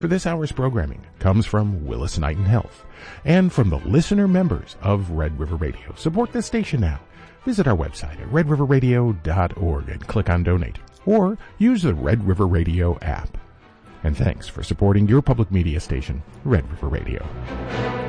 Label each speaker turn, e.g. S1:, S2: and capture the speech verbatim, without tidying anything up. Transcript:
S1: For this hour's programming comes from Willis Knighton Health and from the listener members of Red River Radio. Support this station now. Visit our website at red river radio dot org and click on Donate, or use the Red River Radio app. And thanks for supporting your public media station, Red River Radio.